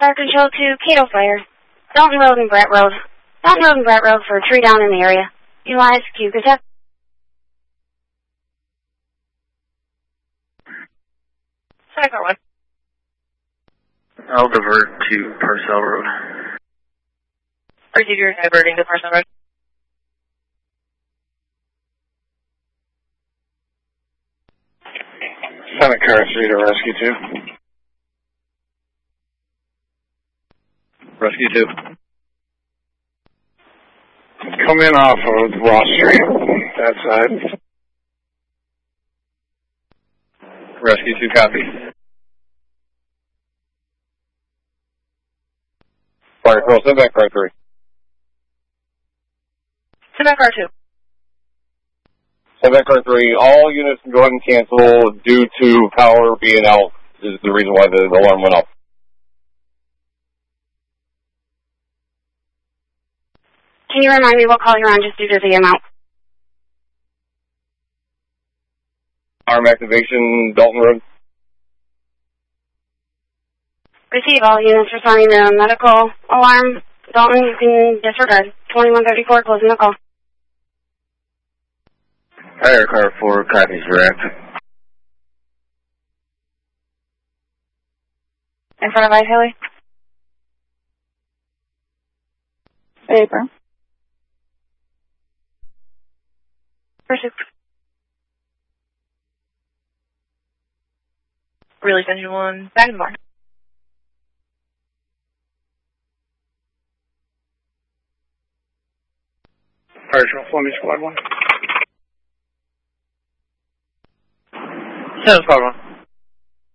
Fire Control to Cato Fire. Dalton Road and Brett Road. Dalton Road and Brett Road for a tree down in the area. Utilize Q. Good job. Car 1. I'll divert to Parcel Road. RC, you're diverting to Parcel Road. Senate Car 3 to Rescue 2. Rescue 2. Come in off of Ross Street, that side. Rescue 2 copy. Fire Control, send back Car 3. Send back Car 2. Send back Car 3. All units can go ahead and cancel due to power being out is the reason why the alarm went off. Can you remind me what call you're on just due to the amount? Arm activation, Dalton Road. Receive all units responding to medical alarm. Dalton, you can disregard. 2134, closing the call. Fire Car 4 copies direct. In front of Haley. Paper. Pursuit. Release engine 1. Back in the barn. Fire Control, Fleming Squad 1. Squad 1.